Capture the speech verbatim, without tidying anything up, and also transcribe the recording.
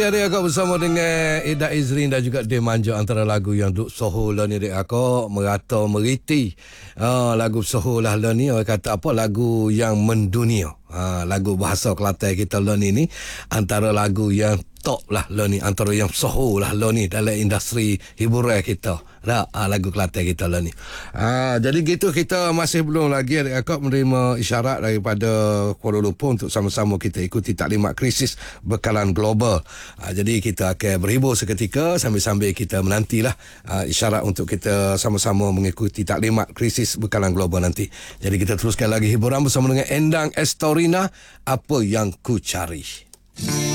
Ya, dia agak bersama dengan Ida Izrin dan juga Dem Manja, antara lagu yang duk soho lah ni dek aku merata meriti. Ha, lagu soho lah lah ni orang kata apa, lagu yang mendunia. Ha, lagu bahasa Kelantan kita lah ni ni antara lagu yang top lah lah ni, antara yang soho lah lah ni dalam industri hiburan kita. Dah, ha, lagu Kelantan kita lah ni. Ha, jadi gitu, kita masih belum lagi adik akak menerima isyarat daripada Kuala Lumpur untuk sama-sama kita ikuti taklimat krisis bekalan global. Ha, jadi kita akan berhibur seketika sambil-sambil kita menantilah ha, isyarat untuk kita sama-sama mengikuti taklimat krisis bekalan global nanti. Jadi kita teruskan lagi hiburan bersama dengan Endang Estorina, Apa Yang Ku Cari.